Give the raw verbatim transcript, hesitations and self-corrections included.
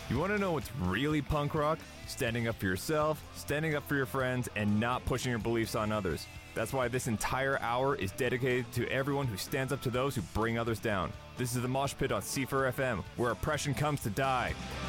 You want to know what's really punk rock? Standing up for yourself, standing up for your friends, and not pushing your beliefs on others. That's why this entire hour is dedicated to everyone who stands up to those who bring others down. This is the Mosh Pit on C four F M, where oppression comes to die.